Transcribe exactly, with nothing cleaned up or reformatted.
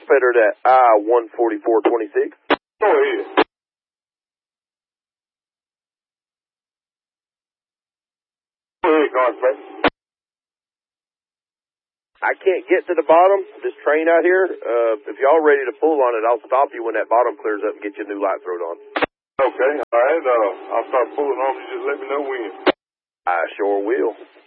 crossfaded at I one forty-four twenty-six. Go ahead. Go ahead, crossfader. I can't get to the bottom, this train out here. Uh, if y'all ready to pull on it, I'll stop you when that bottom clears up and get you a new light thrown on. Okay, all right. Uh, I'll start pulling on you. Just let me know when. I sure will.